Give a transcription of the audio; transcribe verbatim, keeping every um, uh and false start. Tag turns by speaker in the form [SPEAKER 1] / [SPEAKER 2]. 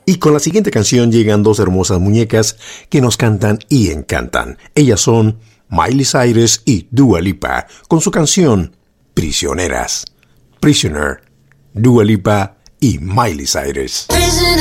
[SPEAKER 1] Y con la siguiente canción llegan dos hermosas muñecas que nos cantan y encantan. Ellas son Miley Cyrus y Dua Lipa con su canción Prisioneras. Prisoner, Dua Lipa y Miley Cyrus.
[SPEAKER 2] Prisoner.